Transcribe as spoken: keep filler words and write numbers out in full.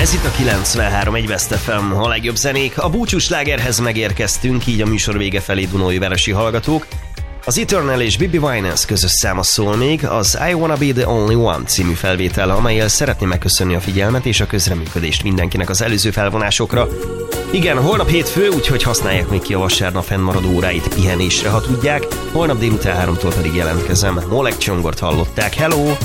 Ez itt a kilencvenhárom egy West ef em, a legjobb zenék. A búcsús slágerhez megérkeztünk, így a műsor vége felé Dunói Veresi hallgatók. Az Eternal és Bibi Winans közös száma szól még, az I Wanna Be The Only One című felvétel, amellyel szeretném megköszönni a figyelmet és a közreműködést mindenkinek az előző felvonásokra. Igen, holnap hétfő, úgyhogy használják még ki a vasárnap fennmaradó óráit pihenésre, ha tudják. Holnap délután háromtól pedig jelentkezem. Molek Csongort hallották. Hello!